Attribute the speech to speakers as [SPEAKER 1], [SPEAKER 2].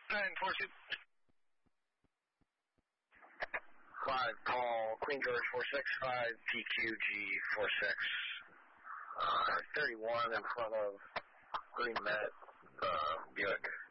[SPEAKER 1] 9-4 2.
[SPEAKER 2] 5 call, Queen George 465, PQG 46. 31 in front of Green Met, Buick.